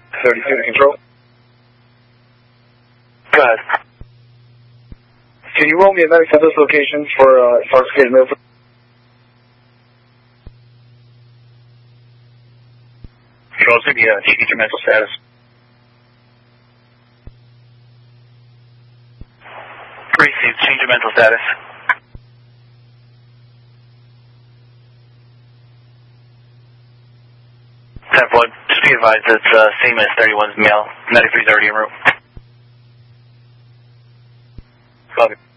32 to control. Go ahead. Can you roll me a medic at this location for intoxicated male? Control City, change your mental status. Received, change your mental status. 10-4, just be advised it's same as 31's male. Medic 3's already en route. Copy.